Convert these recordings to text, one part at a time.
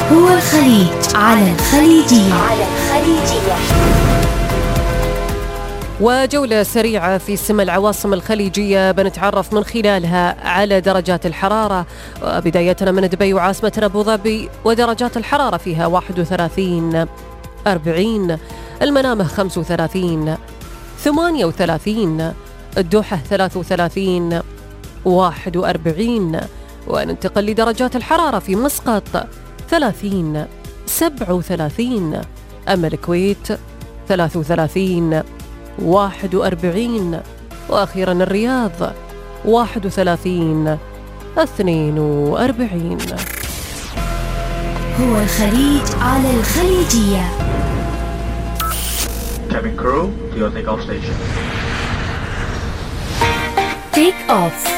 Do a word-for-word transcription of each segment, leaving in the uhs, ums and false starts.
هو الخليج على الخليجية. على الخليجية. وجولة سريعة في سما العواصم الخليجية بنتعرف من خلالها على درجات الحرارة، بدايتنا من دبي وعاصمتنا أبو ظبي، ودرجات الحرارة فيها واحد وثلاثين أربعين، المنامة خمسة وثلاثين ثمانية وثلاثين، الدوحة ثلاثة وثلاثين واحد وأربعين. وننتقل لدرجات الحرارة في مسقط ثلاثين سبعة وثلاثين، أما الكويت ثلاثة وثلاثين واحد وأربعين، وأخيرا الرياض واحد وثلاثين اثنين وأربعين. هو الخليج على الخليجية. Cabin crew to your takeoff station. Take off.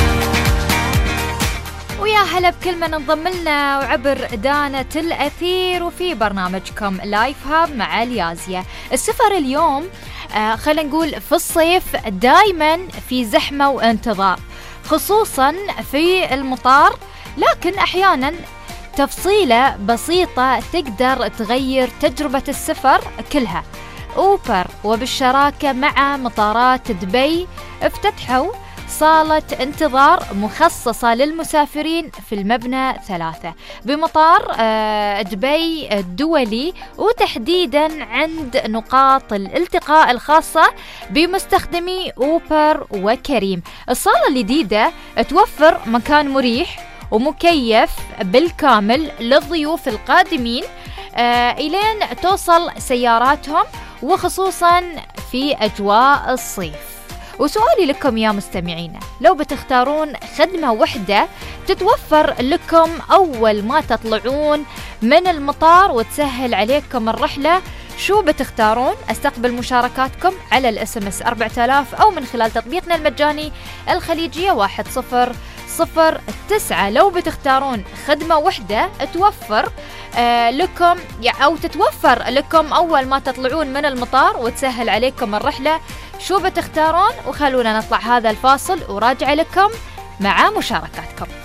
ويا هلا بكل من انضم لنا وعبر دانة الأثير وفي برنامجكم لايف هاب مع اليازية. السفر اليوم آه خلينا نقول في الصيف دايما في زحمة وانتظار، خصوصا في المطار، لكن أحيانا تفصيلة بسيطة تقدر تغير تجربة السفر كلها. أوبر وبالشراكة مع مطارات دبي افتتحوا صالة انتظار مخصصة للمسافرين في المبنى ثلاثة بمطار دبي الدولي، وتحديدا عند نقاط الالتقاء الخاصة بمستخدمي أوبر وكريم. الصالة الجديدة توفر مكان مريح ومكيف بالكامل للضيوف القادمين إلين توصل سياراتهم، وخصوصا في أجواء الصيف. وسؤالي لكم يا مستمعينا، لو بتختارون خدمة واحدة تتوفر لكم أول ما تطلعون من المطار وتسهل عليكم الرحلة، شو بتختارون؟ استقبل مشاركاتكم على الاس ام اس أربعة آلاف أو من خلال تطبيقنا المجاني الخليجية واحد صفر صفر تسعة. لو بتختارون خدمة واحدة توفر آه لكم أو تتوفر لكم أول ما تطلعون من المطار وتسهل عليكم الرحلة، شو بتختارون؟ وخلونا نطلع هذا الفاصل وراجع لكم مع مشاركاتكم.